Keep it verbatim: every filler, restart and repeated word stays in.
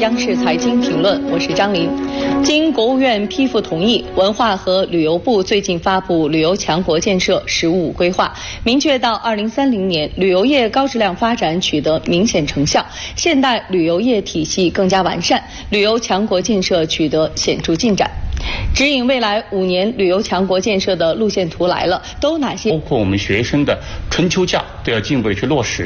央视财经评论，我是张琳。经国务院批复同意，文化和旅游部最近发布旅游强国建设“十五五”规划，明确到二零三零年，旅游业高质量发展取得明显成效，现代旅游业体系更加完善，旅游强国建设取得显著进展。指引未来五年旅游强国建设的路线图来了，都哪些？ 包括我们学生的春秋假都要进一步去落实。